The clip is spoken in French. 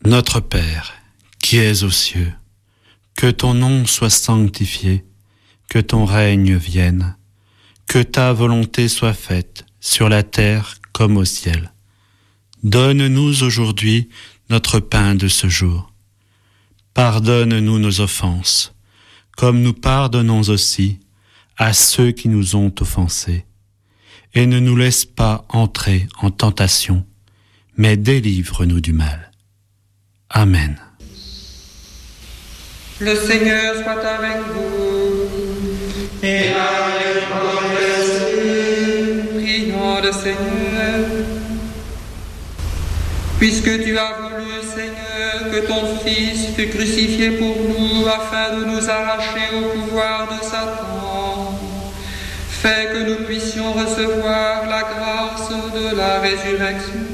Notre Père, qui es aux cieux, que ton nom soit sanctifié, que ton règne vienne, que ta volonté soit faite sur la terre comme au ciel. Donne-nous aujourd'hui notre pain de ce jour. Pardonne-nous nos offenses, comme nous pardonnons aussi à ceux qui nous ont offensés. Et ne nous laisse pas entrer en tentation, mais délivre-nous du mal. Amen. Le Seigneur soit avec vous. Et avec votre esprit. Prions le Seigneur. Puisque tu as voulu, Seigneur, que ton Fils fût crucifié pour nous afin de nous arracher au pouvoir de Satan, fais que nous puissions recevoir la grâce de la résurrection